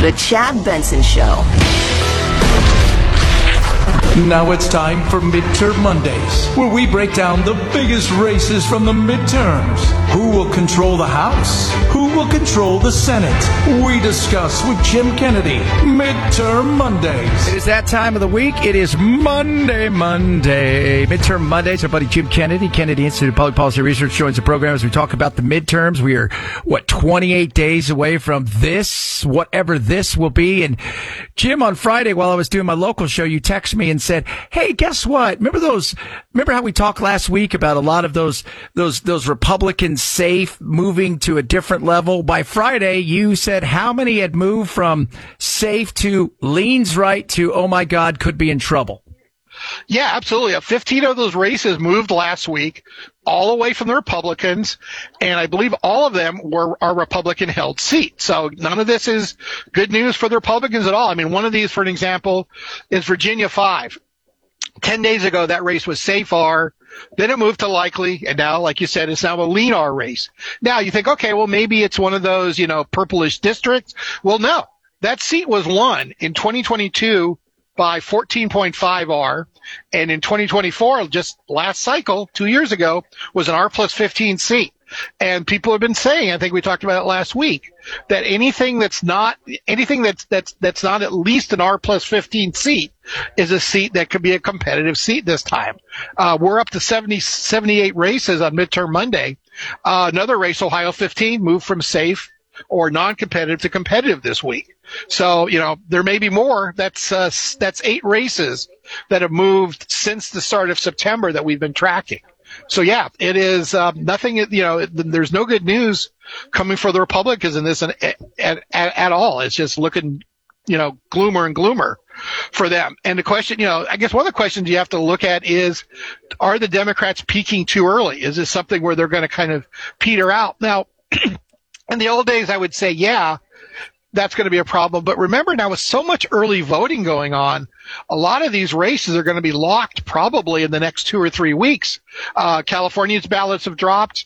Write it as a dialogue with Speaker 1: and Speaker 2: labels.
Speaker 1: The Chad Benson Show.
Speaker 2: Now it's time for Midterm Mondays, where we break down the biggest races from the midterms. Who will control the House? Who will control the Senate? We discuss with Jim Kennedy. Midterm Mondays.
Speaker 3: It is that time of the week. It is Monday. Midterm Mondays. Our buddy Jim Kennedy, Kennedy Institute of Public Policy Research, joins the program as we talk about the midterms. We are, 28 days away from this, whatever this will be. And Jim, on Friday, while I was doing my local show, you texted me and said, hey, guess what? Remember how we talked last week about a lot of those Republicans safe moving to a different level? By Friday, you said how many had moved from safe to leans right to, oh my God, could be in trouble.
Speaker 4: Yeah, absolutely. 15 of those races moved last week, all away from the Republicans, and I believe all of them are Republican-held seats. So none of this is good news for the Republicans at all. I mean, one of these, for an example, is Virginia 5. 10 days ago, that race was safe R. Then it moved to likely, and now, like you said, it's now a lean R race. Now you think, okay, well, maybe it's one of those, purplish districts. Well, no. That seat was won in 2022 by 14.5 R, and in 2024, just last cycle, 2 years ago, was an R plus 15 seat. And people have been saying, I think we talked about it last week, that anything that's not at least an R plus 15 seat is a seat that could be a competitive seat this time. We're up to 78 races on Midterm Monday. Another race, Ohio 15, moved from safe or non-competitive to competitive this week. So, there may be more. That's 8 races that have moved since the start of September that we've been tracking. So yeah, it is, nothing, there's no good news coming for the Republicans in this at all. It's just looking, gloomer and gloomer for them. And the question, I guess one of the questions you have to look at is, are the Democrats peaking too early? Is this something where they're going to kind of peter out? Now, in the old days, I would say, yeah, that's going to be a problem. But remember now, with so much early voting going on, a lot of these races are going to be locked probably in the next 2 or 3 weeks. California's ballots have dropped.